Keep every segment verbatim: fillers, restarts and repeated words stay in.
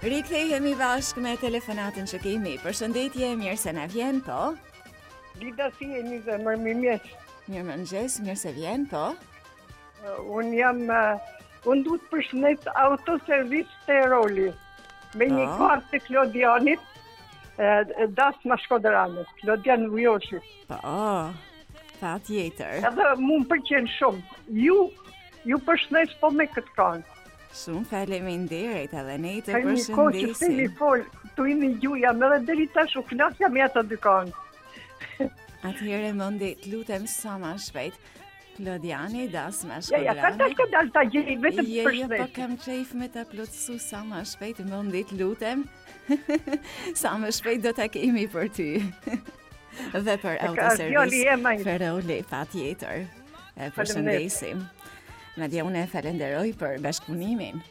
Rikthehemi bashkë me telefonatën që kemi. Përshëndetje, mirë se na vjen, po? Lida si e një dhe më mirë. Mirë mëngjes, mirë se vjen, po? Uh, unë jam, uh, unë du të përshëndet autoservis të roli, me një Po. kartë të Klodianit, uh, dasma Shkodranës, Klodian Vujoshi. Po, pa tjetër. Edhe mu më përqenë shumë. Ju, ju përshëndet po me këtë kanë. Shumë faleminderit edhe ne të Ka një kohë që stili përshëndesim. fol, tu i një ju jam edhe deri tash u flasja me ato dy kanë. Atëherë mundi të lutem sa më shpejt. Klodiani, dasma Ja, ja, ka ta Shkodrani. ka dalë ta gjej vetëm Jo, jo, po përshëndet. kam qejf me ta plotësu sa më shpejt, mundi të lutem. Sa më shpejt do ta kemi për ty. Dhe për ka autoservis djali e majtë. Feroli, pa tjetër. E përshëndesim. Madje unë e falenderoj për bashkëpunimin.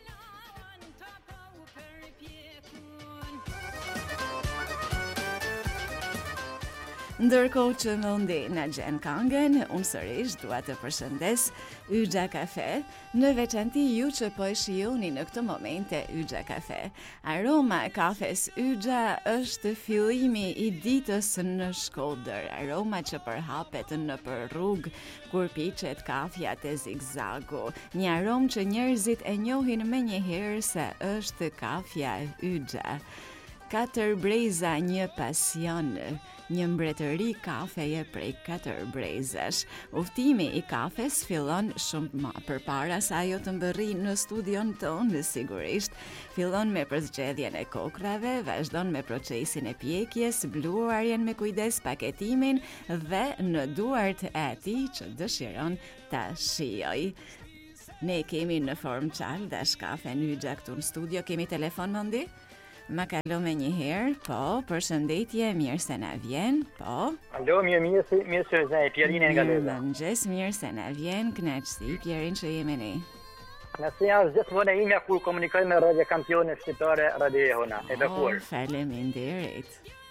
Ndërkohë që mundi në gjen këngën, unë sërish dua të përshëndes Yxha Kafe, në veçanti ju që po e shihoni në këtë momente Yxha Kafe. Aroma e kafes Yxha është fillimi i ditës në Shkodër, aroma që përhapet në për rrugë kur piqet kafja te zigzagu, një aromë që njerëzit e njohin me njëherë se është kafja Yxha. Katër breza, një pasion, një mbretëri kafeje prej katër brezash. Uftimi i kafes fillon shumë më përpara se ajo të mbërri në studion tonë, sigurisht. Fillon me përzgjedhjen e kokrave, vazhdon me procesin e pjekjes, bluarjen me kujdes, paketimin dhe në duart e atij që dëshiron ta shijoj. Ne kemi në formë qaldash kafe Yxha këtu në studio, kemi telefon mundi? Ma kalo me një herë, po, përshëndetje, mirë se na vjen, po. Alo, mirë mirë se mirë se zaj, Pjerinë nga Mirë Leza. mëngjes, mirë se na vjen, kënaqësi, Pjerin që jemi ne. Nëse janë gjithmonë e imja kur komunikoj me radio kampione shqiptare Radio Jehona, e Oh, bekuar. faleminderit.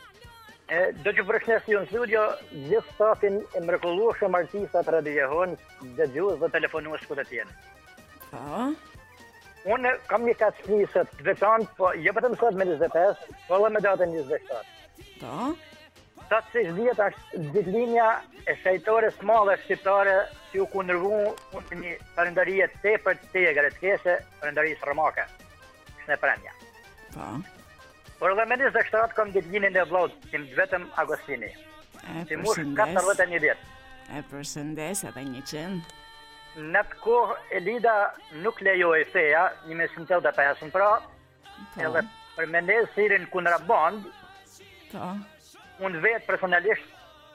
E, do që përshnes ju në studio, gjithë stafin e mrekullueshëm artistat Radio Jehon, dëgjues dhe telefonues ku të tjenë. Po, Unë kam një katë shpisët të veçantë, po jo vetëm sot me njëzet e pesë, po edhe me datën njëzet e shtatë. po, Tatë se dhjetë është ditëlinja e shajtores madhe shqiptare që u kundërvu në një kalendarie tepër të tegre të kese, kalendarisë rëmake, shne premja. po, Por edhe me njëzet e shtatë kam ditëlinjën e vllaut, tim vetëm Agostini, e që mush përshëndes, katërdhjetë e një vjetë. e përshëndes edhe një qënë. Në të kohë Elida nuk lejoj feja, një me sëmëtëll dhe pesën pra, Po, edhe për me ne sirin kundraband, po, unë vetë personalisht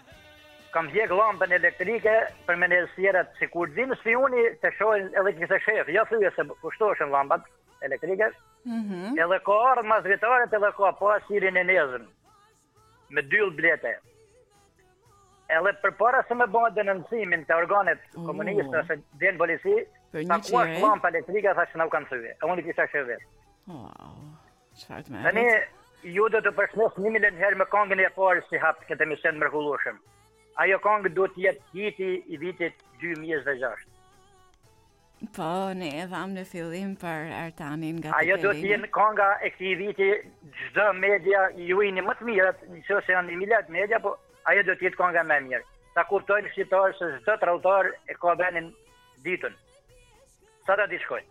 kam vjek lampën elektrike për me ne sirat, si kur zinë spioni të shojnë edhe kise shef, jo thyje se kushtoshen lampat elektrike, mhm, edhe ka ardhë mas vetaret edhe ka pa sirin e nezën, me dyll blete. Edhe për para se me bëhet denëncimin të organet Oh. komuniste ose denë polisi, Për një ta kuash qire? lampa elektrike, thash që na u kanë thyje. E unë i kisha shef vetë. wow, çfarë të Tani, merret? ju do të përshnes një milion herë me këngën e parë si hap këtë emision mrekullueshëm. Ajo këngë do të jetë hiti i vitit dy mijë e gjashtë. Po, ne e dham në fillim për Artanin nga Ajo do të Tepelini. jenë kënga e këtij viti, çdo media ju jeni më të mirët, nëse janë një miliard media, po ajo do të jetë kënga më e mirë. Ta kuptojnë shqiptarë se çdo tradhtor e ka venin ditën. Sa ta di shkojnë.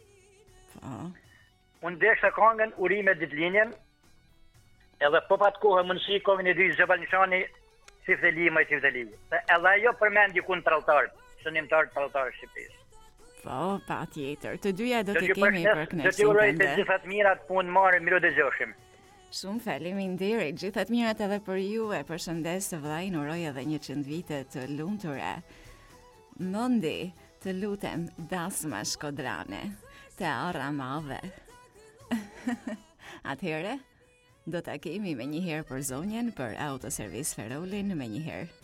Po, Unë desha këngën urime ditëlinjen, edhe po pat kohë mundësi kohën e dy Zëbalnishani Çifteli më Çifteli. Se edhe ajo përmend dikun tradhtar, shënimtar tradhtar Shqipërisë. po, pa tjetër. Të dyja do Do të t'ju kemi për përshëndes, do t'ju uroj të kënaqësinë. gjithat mirat punë marë, miru dëgjoshim. Shumë faleminderit, gjithat mirat edhe për ju, e përshëndes të vllajin, uroj edhe një qënd vite të lumtura. Mundi, të lutem, dasma Shkodrane, të arra madhe. Atëhere, do ta kemi me njëherë për zonjen, për autoservis Ferolin me njëherë.